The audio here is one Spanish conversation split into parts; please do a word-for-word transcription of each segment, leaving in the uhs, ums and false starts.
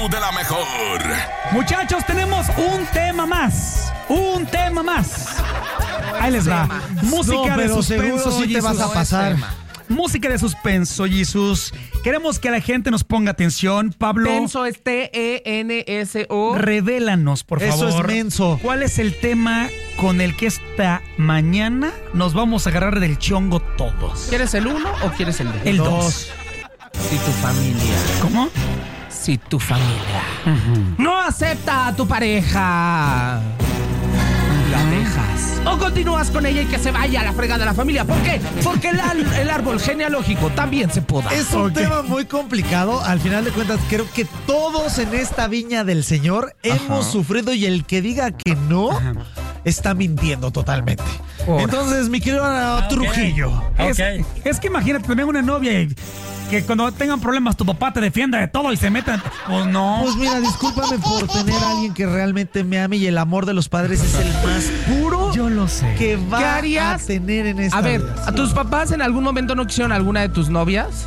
show de la mejor. Muchachos, tenemos un tema más. Un tema más. Ahí les va. Música no, de pero suspenso. seguro sí te vas a pasar. Música de suspenso, Jesus. Queremos que la gente nos ponga atención. Pablo. Tenso es T E N S O. Revélanos, por favor. Eso es menso. ¿Cuál es el tema con el que esta mañana nos vamos a agarrar del chongo todos? ¿Quieres el uno o quieres el dos? El dos. Si tu familia. ¿Cómo? Si tu familia Uh-huh. no acepta a tu pareja, la dejas o continúas con ella y que se vaya a la fregada de la familia. ¿Por qué? Porque el, al- el árbol genealógico también se poda. Es un Ok. tema muy complicado. Al final de cuentas, creo que todos en esta viña del Señor hemos sufrido y el que diga que no Ajá. está mintiendo totalmente. Ahora. Entonces, mi querido Ah, Trujillo. Es, es que imagínate, también una novia y que cuando tengan problemas tu papá te defienda de todo y se meta. Pues no. Pues mira, discúlpame por tener a alguien que realmente me ame y el amor de los padres es el más puro Yo lo sé. que ¿Qué va harías? a tener en esta A ver, vida. ¿a tus papás en algún momento no quisieron alguna de tus novias?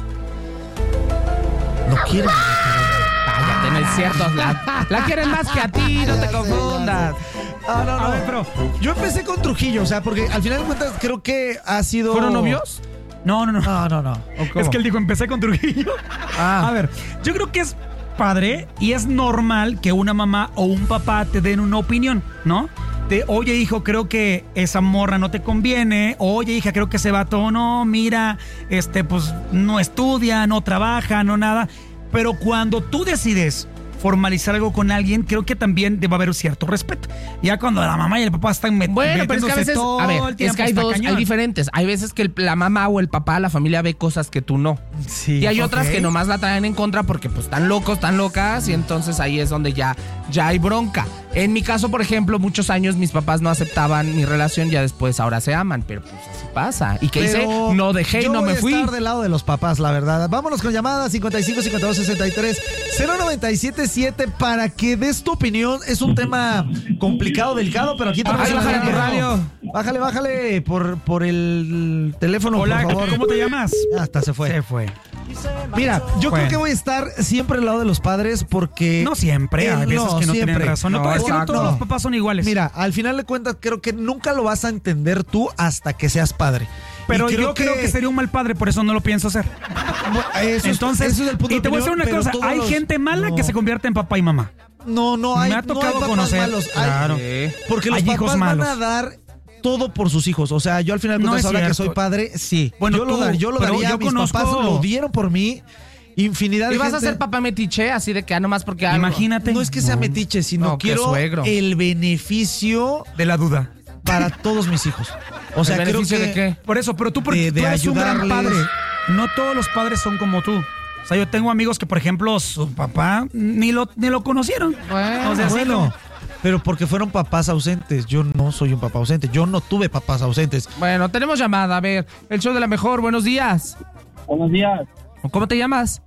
No quiero. Cállate, no es cierto. La, la quieren más que a ti, no te confundas. Ah, no, no. A ver, pero- yo empecé con Trujillo, o sea, porque al final de cuentas creo que ha sido. ¿Fueron novios? No, no, no. No, no, no. Es que él dijo, empecé con Trujillo. Ah. A ver, yo creo que es padre y es normal que una mamá o un papá te den una opinión, ¿no? De, oye, hijo, creo que esa morra no te conviene. Oye, hija, creo que ese vato, no, mira, este, pues, no estudia, no trabaja, no nada. Pero cuando tú decides formalizar algo con alguien, creo que también debe haber un cierto respeto. Ya cuando la mamá y el papá están met- Bueno, pero es que a metiéndose veces, todo a ver, el es tiempo, que hay está dos, cañón. hay diferentes. Hay veces que el- la mamá o el papá, la familia ve cosas que tú no. Sí. Y hay ok. otras que nomás la traen en contra porque pues están locos, están locas y entonces ahí es donde ya, ya hay bronca. En mi caso, por ejemplo, muchos años mis papás no aceptaban mi relación, ya después ahora se aman, pero pues así pasa. ¿Y qué hice? Pero No dejé y yo no voy me a fui. estar del lado de los papás, la verdad. Vámonos con llamada cincuenta y cinco, cincuenta y dos, sesenta y tres, cero noventa y siete siete para que des tu opinión. Es un tema complicado, delicado, pero aquí tenemos Bájale, una bájale tu radio. Bájale, bájale por, por el teléfono, Hola, por favor. ¿cómo te llamas? Ya, hasta se fue. Se fue. Mira, yo Bueno. creo que voy a estar siempre al lado de los padres porque... No siempre, Eh, hay veces no, que no siempre. tienen razón. No, No, es que no exacto. todos los papás son iguales. Mira, al final de cuentas creo que nunca lo vas a entender tú hasta que seas padre. pero Y yo creo que sería un mal padre, por eso no lo pienso hacer. Eso es- Entonces, eso es el punto y de te voy a decir opinión, una pero cosa, todos hay los- gente mala no. que se convierte en papá y mamá. No, no hay, Me ha no tocado hay papás conocer, malos. Hay- claro. Porque los Hay papás hijos van malos. a dar todo por sus hijos. O sea, yo al final de No cuentas, es ahora que cierto. soy padre, sí. Bueno, yo, lo tú, dar- yo lo pero daría. yo Mis conozco- papás lo dieron por mí. Infinidad de ¿Y vas a gente- ser papá metiche? Así de que ah, nomás porque algo. Imagínate. No es que sea No. metiche, sino No, qué quiero suegro. el beneficio De la duda. para todos mis hijos. O sea, ¿El creo beneficio que de qué? Por eso, pero tú, porque De- de tú eres un gran ayudarles. padre. No todos los padres son como tú. O sea, yo tengo amigos que, por ejemplo, su papá ni lo, ni lo conocieron. Bueno, O sea, sí, bueno, como- pero porque fueron papás ausentes. Yo no soy un papá ausente. Yo no tuve papás ausentes. Bueno, tenemos llamada. A ver, el show de la mejor. Buenos días. Buenos días, ¿Cómo te llamas?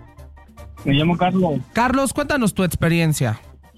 me llamo Carlos. Carlos, cuéntanos tu experiencia.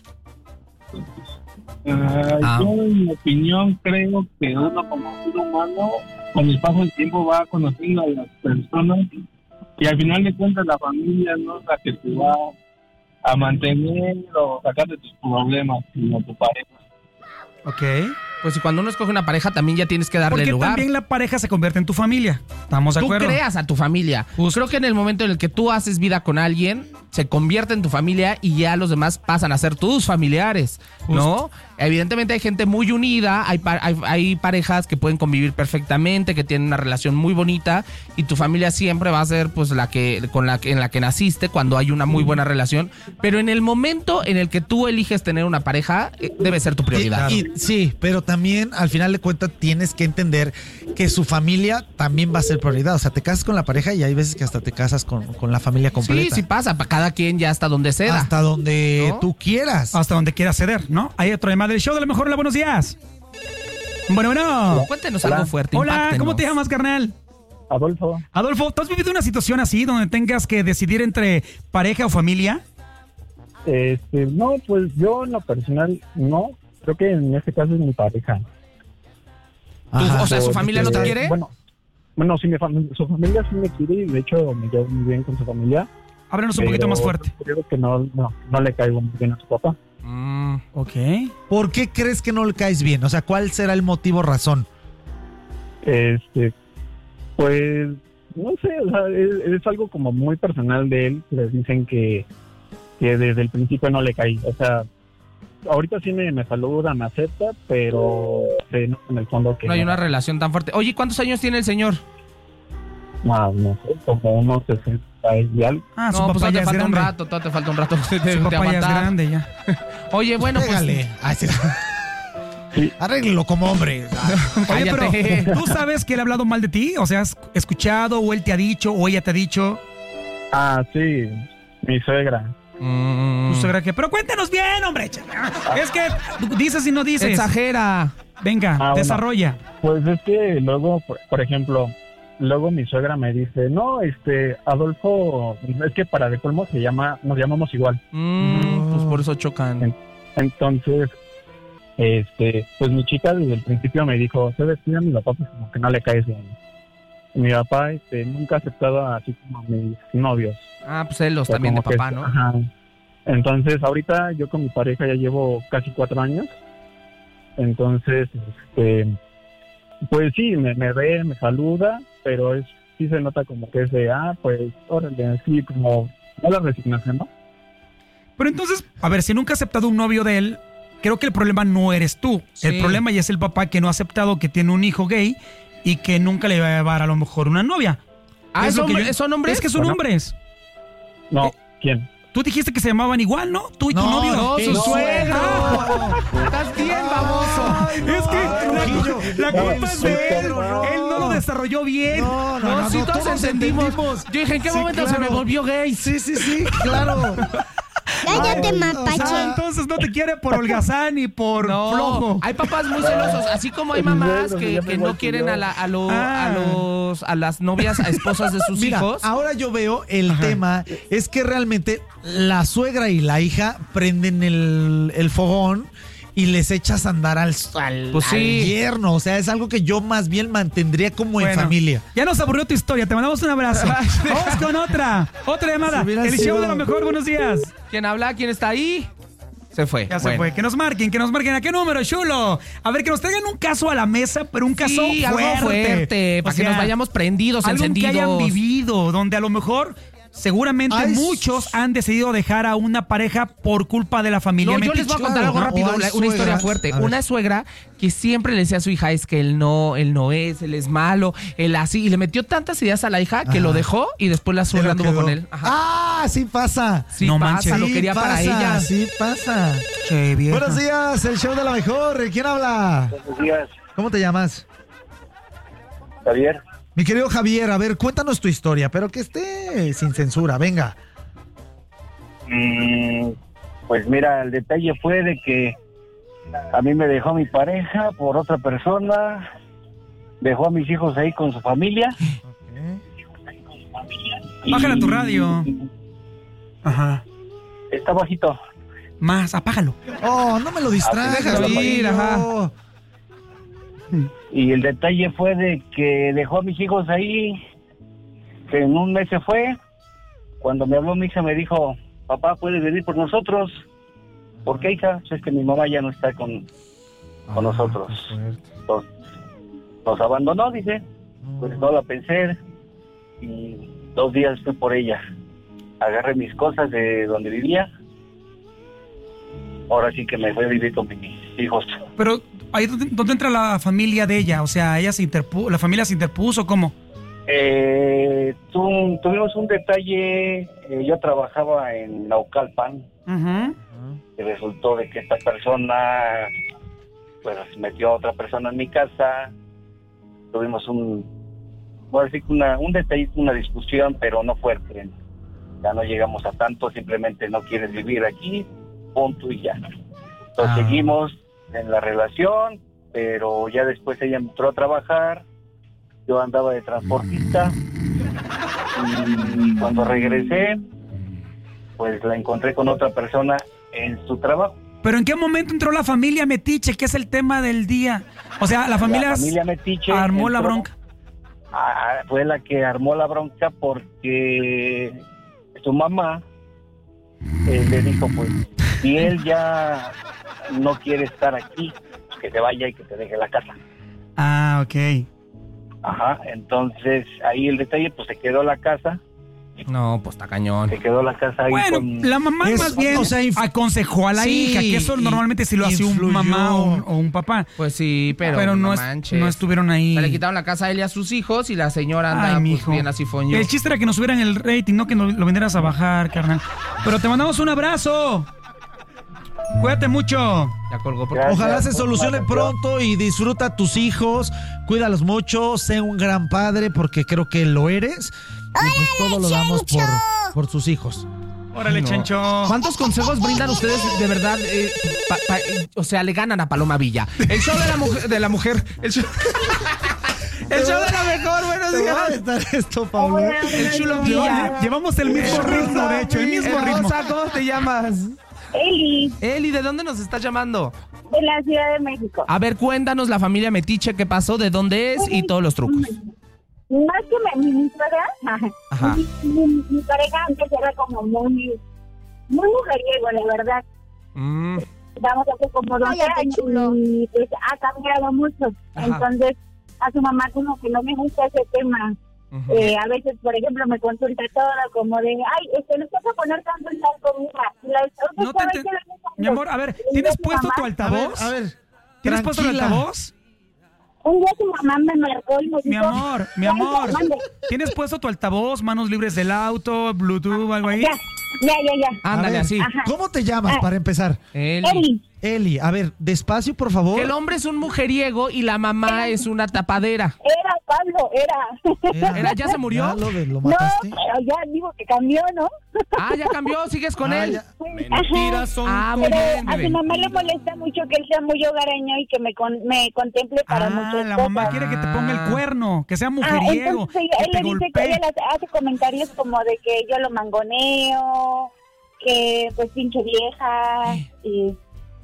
Ah, Ah. Yo, en mi opinión, creo que uno como ser humano, con el paso del tiempo, va conociendo a las personas y al final de cuentas la familia no es la que te va a mantener o sacar de tus problemas, sino tu pareja. Ok. Pues si cuando uno escoge una pareja también ya tienes que darle Porque lugar. también la pareja se convierte en tu familia. ¿Estamos de Tú acuerdo? creas a tu familia. Justo. Creo que en el momento en el que tú haces vida con alguien, se convierte en tu familia y ya los demás pasan a ser tus familiares, ¿no? Evidentemente hay gente muy unida, hay, pa- hay, hay parejas que pueden convivir perfectamente, que tienen una relación muy bonita y tu familia siempre va a ser pues la que con la que en la que naciste cuando hay una muy buena relación, pero en el momento en el que tú eliges tener una pareja eh, debe ser tu prioridad. Y, y- sí, pero también al final de cuentas tienes que entender que su familia también va a ser prioridad. O sea, te casas con la pareja y hay veces que hasta te casas con, con la familia completa. Sí, sí pasa, para cada quien ya hasta donde ceda. Hasta donde ¿No? tú quieras. Hasta donde quieras ceder, ¿no? Hay otro llamada del show de la mejor. Hola, buenos días. Bueno, bueno. Cuéntenos Hola. algo fuerte. Hola, impáctenos. ¿cómo te llamas, carnal? Adolfo, Adolfo, ¿tú has vivido una situación así donde tengas que decidir entre pareja o familia? este, no, pues yo en lo personal no, creo que en este caso es mi pareja. Ajá. o sea, ¿su Por- familia no te este, quiere? Bueno, bueno, sí, mi fam- su familia sí me quiere y de hecho me llevo muy bien con su familia, Háblanos un poquito más fuerte. Creo que no, no, no le caigo muy bien a su papá. Mm. Ok. ¿Por qué crees que no le caes bien? O sea, ¿cuál será el motivo, razón? Este, pues, no sé, o sea, es, es algo como muy personal de él. Les dicen que, que desde el principio no le caí. O sea, ahorita sí me, me saluda, me acepta, pero sé, no, en el fondo que No hay una relación tan fuerte. Oye, ¿cuántos años tiene el señor? No, no sé, como unos sesenta y algo. Ah, su No, pues papá todavía ya te es falta un grande. rato, todavía te falta un rato de, de, Su de papá ya es aguantar. grande ya. Oye, bueno, pues... Pégale. Ay, sí. Arréglelo como hombre. Oye, Cállate. pero ¿tú sabes que él ha hablado mal de ti? O sea, ¿has escuchado o él te ha dicho o ella te ha dicho? Ah, sí, mi suegra. Mm. Tu suegra que, pero cuéntanos bien, hombre. Es que dices y no dices. Exagera. Venga, Ah, bueno. desarrolla. Pues es que luego, por, por ejemplo, luego mi suegra me dice, no, este, Adolfo, es que para de colmo se llama, nos llamamos igual. Mm, pues por eso chocan. Entonces, este, pues mi chica desde el principio me dijo, ¿sabes qué? A mi papá pues como que no le caes bien. Y mi papá, este, nunca ha aceptado así como a mis novios. Ah, pues celos O sea, también de como que- papá, ¿no? Ajá. Entonces, ahorita yo con mi pareja ya llevo casi cuatro años. Entonces, este, pues sí, me, me ve, me saluda, pero es sí se nota como que es de, ah, pues, órale, así como, no la resignación, ¿no? Pero entonces, a ver, si nunca ha aceptado un novio de él, creo que el problema no eres tú. Sí. El problema ya es el papá que no ha aceptado que tiene un hijo gay y que nunca le va a llevar a lo mejor una novia. Ah, Es ¿es lo que hombre- yo- ¿son hombres? Es que son Bueno. hombres. No, ¿quién? Tú dijiste que se llamaban igual, ¿no? Tú y tu novio. no, su No, suegro. no. Estás bien, baboso. Es que la, Trujillo. la No, culpa es de él. no. Él no lo desarrolló bien. No, no, No, no, sí, no, todos, todos entendimos. entendimos. Yo dije, ¿en qué Sí, momento se claro. me volvió gay? Sí, sí, sí, claro. Cállate, Ay, mapache. Ah, entonces no te quiere por holgazán y por No, flojo. hay papás muy celosos, así como hay mamás que, Ya me que no igual quieren que yo. a, la, a, lo- Ah. a los a las novias, a esposas de sus Mira, hijos. ahora yo veo el tema es que realmente la suegra y la hija prenden el, el fogón y les echas a andar al, al, Pues sí. al yerno. O sea, es algo que yo más bien mantendría como en Bueno, familia. Ya nos aburrió tu historia, te mandamos un abrazo. Vamos con otra, otra llamada. Si hubiera El show sido- de lo mejor, buenos días. ¿Quién habla? ¿Quién está ahí? Se fue. Ya se Bueno. fue, que nos marquen, que nos marquen. ¿A qué número, chulo? A ver, que nos traigan un caso a la mesa, pero un caso Sí, algo fuerte. fuerte, para O que sea, nos vayamos prendidos, algo encendidos. que hayan vivido, donde a lo mejor... Seguramente Ay, muchos han decidido dejar a una pareja por culpa de la familia. No, yo Metiche. les voy a contar Claro, algo ¿no? rápido, O hay una, una historia suegras. fuerte. A ver. Una suegra que siempre le decía a su hija, es que él no, él no es, él es malo, él así, y le metió tantas ideas a la hija que Ajá. lo dejó y después la Se suegra lo anduvo quedó. con él. Ajá. Ah, sí pasa. Sí no pasa, manches. lo Sí quería para pasa, ella. Sí pasa. Che, vieja. Buenos días, el show de la mejor. ¿Quién habla? Buenos días, ¿Cómo te llamas? Javier. Mi querido Javier, a ver, cuéntanos tu historia, pero que esté sin censura, venga. Mm, pues mira, el detalle fue de que a mí me dejó mi pareja por otra persona, dejó a mis hijos ahí con su familia. y- Bájale a tu radio. Ajá. Está bajito. Más, apágalo. Oh, no me lo distraigas, déjalo ir, Javier. ajá. Y el detalle fue de que dejó a mis hijos ahí, que en un mes se fue. Cuando me habló mi hija me dijo, papá, ¿puedes venir por nosotros? ¿Por qué, hija? Pues es que mi mamá ya no está con, con nosotros. Nos, nos abandonó, dice. Pues no la pensé y dos días fui por ella. Agarré mis cosas de donde vivía. Ahora sí que me fui a vivir con mis hijos. Pero ahí ¿dónde, dónde entra la familia de ella? O sea, ella se interpuso, la familia se interpuso, ¿cómo? Eh, tu- tuvimos un detalle. eh, yo trabajaba en Naucalpan Ajá. y resultó de que esta persona pues metió a otra persona en mi casa. Tuvimos un, voy a decir que una, un detalle, una discusión, pero no fuerte. Ya no llegamos a tanto, simplemente no quieres vivir aquí, punto y ya. Entonces Ah. seguimos en la relación, pero ya después ella entró a trabajar, yo andaba de transportista y cuando regresé, pues la encontré con otra persona en su trabajo. Pero ¿en qué momento entró la familia Metiche, que es el tema del día? O sea, la familia, La familia Metiche armó la entró- bronca. Ah, fue la que armó la bronca porque su mamá eh, le dijo, pues, si él ya no quiere estar aquí, pues que se vaya y que te deje la casa. Ah, ok. Ajá, entonces ahí el detalle, pues se quedó la casa, No, pues está cañón. se quedó la casa ahí Bueno, con... la mamá Es- más bien o sea, inf- aconsejó a la Sí, hija, que eso y- normalmente si lo hace un influyó. mamá o un, o un papá. Pues sí, pero, Pero, no, es- manches. no estuvieron ahí. Se le quitaron la casa a él y a sus hijos y la señora anda Ay, pues, mijo. bien así foñó. El chiste era que nos subieran el rating, no que no- lo vinieras a bajar, carnal. Pero te mandamos un abrazo. Cuídate mucho. Ya colgó por... Gracias. Ojalá se por solucione la pronto y disfruta a tus hijos, cuídalos mucho, sé un gran padre porque creo que lo eres. Y pues todo lo damos por, por sus hijos. Órale, No. Chencho. ¿Cuántos consejos brindan ustedes de verdad? eh, pa- pa- eh, o sea, le ganan a Paloma Villa. El show de la mujer. De la mujer el, show, el show de la mejor, buenos Te va a días. aventar esto, Pablo. El chulo Villa. Lleva- Llevamos el mismo ritmo, de hecho, el mismo ritmo. Rosa, ¿cómo te llamas? Eli, Eli, ¿de dónde nos estás llamando? de la Ciudad de México. A ver, cuéntanos la familia Metiche, qué pasó, de dónde es y todos los trucos. Más que mi, mi suegra, Ajá. mi, mi, mi pareja antes era como muy, muy mujeriego, la verdad. Mm, Vamos hace como doce Cállate, años chulo. y pues ha cambiado mucho. Ajá. Entonces, a su mamá como que no me gusta ese tema. ujú. Eh, a veces, por ejemplo, me consulta todo como de, ay, este, no te vas a poner tanto en tal comida. Y la esposa No te sabe ente- que la neta, Mi amor, a ver, un ¿tienes día su puesto mamá- tu A ver, altavoz? a ver. ¿Tienes puesto el tranquila. altavoz? Un día su mamá me marcó y me dijo... Mi amor, mi "Ay, amor. mande". ¿Tienes puesto tu altavoz, manos libres del auto, Bluetooth, algo ahí? Ya, ya, ya, ya. A Ándale, ver, así. Ajá. ¿Cómo te llamas Ah. para empezar? Eli. Eli, Eli, a ver, despacio, por favor. Que el hombre es un mujeriego y la mamá es una tapadera. era Pablo, era. Era, ¿ya se murió? ¿Ya lo, de- lo No, mataste? pero ya digo que cambió, ¿no? Ah, ya cambió, sigues con Ah, él. ya. Ajá. son. Ah, muy Pero bien, a su bebé. mamá le molesta mucho que él sea muy hogareño y que me, con, me contemple para Ah, muchas la cosas. mamá quiere que te ponga el cuerno, que sea Ah, mujeriego, entonces ella- que él te le dice que golpee. ella las- hace comentarios como de que yo lo mangoneo, que pues pinche vieja, y,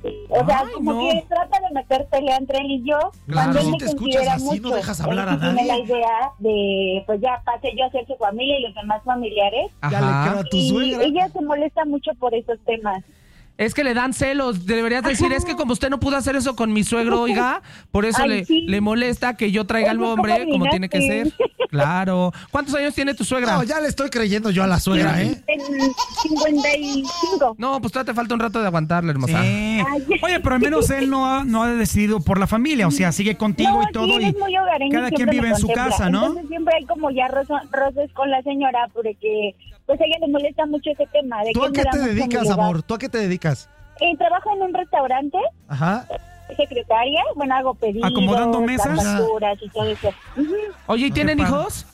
o sea, Ay, como no. que trata de meter pelea entre él y yo, cuando él si me te escuchas considera así, mucho. no dejas hablar Él a sí tiene nadie. la idea de, pues ya pase yo a ser su familia y los demás familiares, Ya le Ajá. queda a tu y suegra. ella se molesta mucho por esos temas. Es que le dan celos. Deberías decir, es que como usted no pudo hacer eso con mi suegro, oiga, por eso Ay, le, sí. le molesta que yo traiga al Oye, hombre ¿cómo como tiene que ser. adivinaste? Claro. ¿Cuántos años tiene tu suegra? No, ya le estoy creyendo yo a la suegra, ¿eh? En cincuenta y cinco. No, pues todavía te falta un rato de aguantarle, hermosa. Sí. Ay. Oye, pero al menos él no ha, no ha decidido por la familia, o sea, sigue contigo No, y todo. sí, él y es muy hogareño y cada quien siempre vive me en su contempla. casa, ¿no? Entonces siempre hay como ya rozo- roces con la señora porque pues a ella le molesta mucho ese tema. De ¿Tú que a él qué me da te mucho dedicas, mi lugar. amor? ¿Tú a qué te dedicas? Eh, trabajo en un restaurante, Ajá. secretaria, bueno, hago pedidos, ¿Acomodando mesas? facturas y todo eso. Ujú. Oye, ¿y No, tienen qué padre. hijos?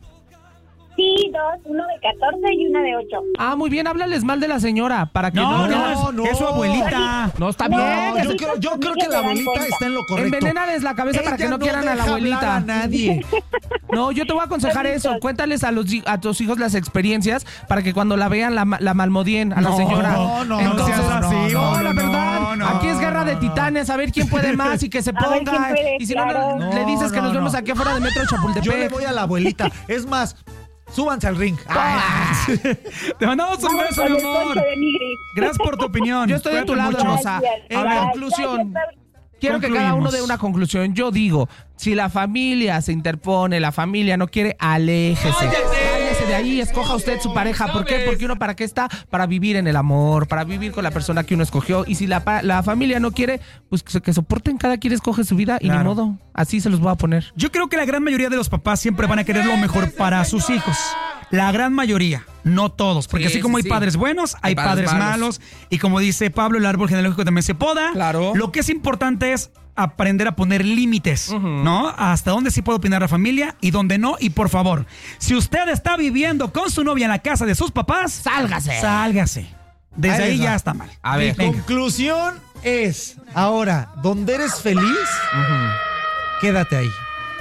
Sí, dos, uno de catorce y una de ocho. Ah, muy bien, háblales mal de la señora para que No, no... no, no, es, es su no. abuelita. No, está No, bien. No, yo sí, creo, sus yo creo que familias la se dan abuelita cuenta. está en lo correcto. Envenenales la cabeza para que Ella no quieran a la deja hablar abuelita. a nadie. No, yo te voy a aconsejar eso. Permisos. Cuéntales a los hi- a tus hijos las experiencias para que cuando la vean la, ma- la malmodien a la No, señora. no, no, Entonces, no seas así, no, no, la no, verdad. no, aquí es guerra de no, titanes, a ver quién puede más y que se A ver quién ponga. puede, Y si no, claro. no, le dices No, que nos no, vemos no. aquí afuera de Metro Yo le Chapultepec. voy a la abuelita. Es más, súbanse al ring. Ah, Te mandamos un Vamos beso, con mi el amor. ponche de Nigris. Gracias por tu opinión. Yo estoy de tu Cuídate lado, mucho. hermosa. Gracias. En Bye. conclusión, Gracias, quiero que cada uno Concluimos. dé una conclusión. Yo digo, si la familia se interpone, la familia no quiere, aléjese. Váyase de ahí, escoja usted su pareja. ¿Por qué? Porque uno para qué está, para vivir en el amor, para vivir con la persona que uno escogió. Y si la, pa- la familia no quiere, pues que, se- que soporten, cada quien escoge su vida y Claro. ni modo. Así se los voy a poner. Yo creo que la gran mayoría de los papás siempre van a querer lo mejor para sus hijos. La gran mayoría, no todos. Porque Sí, así como sí, hay sí. padres buenos, hay, Hay padres, padres malos. malos. Y como dice Pablo, el árbol genealógico también se poda. Claro. Lo que es importante es aprender a poner límites, Ujú. ¿no? Hasta dónde sí puede opinar la familia y dónde no. Y por favor, si usted está viviendo con su novia en la casa de sus papás, ¡Sálgase! sálgase. Desde Ahí ahí les va. ya está mal. A ver. Mi Venga. conclusión es, ahora, donde eres feliz, Ujú. quédate ahí.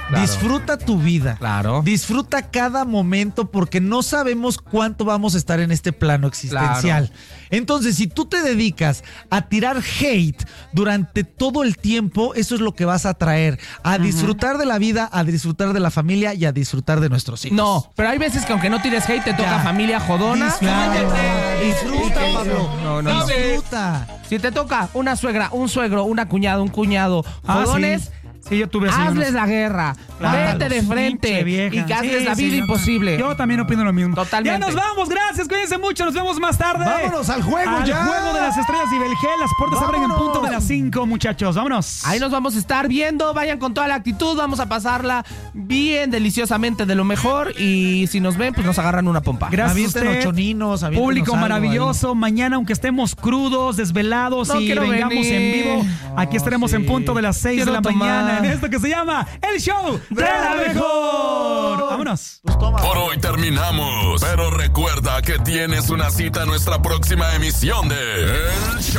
Claro. Disfruta tu vida. Claro. Disfruta cada momento porque no sabemos cuánto vamos a estar en este plano existencial. Claro. Entonces, si tú te dedicas a tirar hate durante todo el tiempo, eso es lo que vas a traer. A uh-huh. disfrutar de la vida, a disfrutar de la familia y a disfrutar de nuestros hijos. No, pero hay veces que aunque no tires hate, te toca ya. familia jodona. Disfruta, disfruta, Sí. Pablo. No, no, no. Disfruta. Si te toca una suegra, un suegro, una cuñada, un cuñado, Ah, jodones, sí. Sí, yo tuve así hazles unos- la guerra. Claro. Vete de frente Pinche vieja. y que hazles Sí, la vida sí, yo- imposible. Yo también opino lo mismo. Totalmente. Ya nos vamos, gracias, cuídense mucho, nos vemos más tarde. Vámonos al juego al ya. juego de las estrellas y Belgel, las puertas se abren en Vámonos. punto de las cinco, muchachos, vámonos. Ahí nos vamos a estar viendo, vayan con toda la actitud, vamos a pasarla bien deliciosamente de lo mejor y si nos ven, pues nos agarran una pompa. Gracias a Avienten usted, ocho ninos, aviéntenos público algo maravilloso. Mañana, aunque estemos crudos, desvelados No y quiero vengamos venir. en vivo, aquí Oh, estaremos sí. en punto de las seis de Quiero la tomar. mañana en esto que se llama El Show de la Mejor. Vámonos. Pues toma. Por hoy terminamos, pero recuerda que tienes una cita en nuestra próxima emisión de El Show